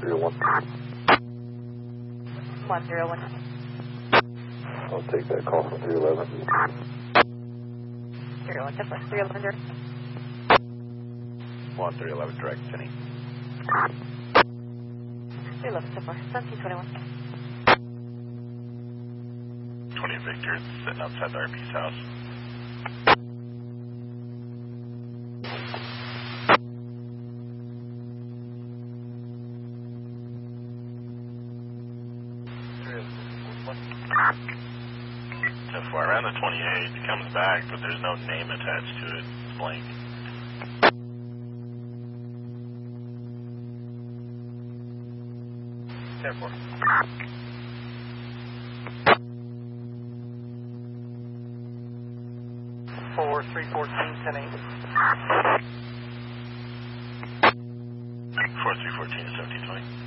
101. 101. I'll take that call from 311. 301, 311 direct. 1311 direct, Penny. 311, 1721. 20 Victor, sitting outside the RP's house. So far, around the 28, it comes back, but there's no name attached to it. It's blank. Therefore. 4314, 10-8. 4314 to 1720.